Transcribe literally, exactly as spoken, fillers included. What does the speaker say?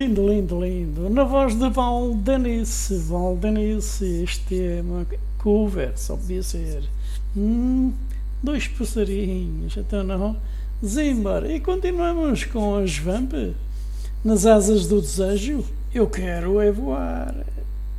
lindo, lindo, lindo. Na voz de Valdanice, Valdanice, este tema, cover, só podia ser. Hum, dois passarinhos, então não. Zimbar, e continuamos com as vampas. Nas asas do desejo, eu quero é voar.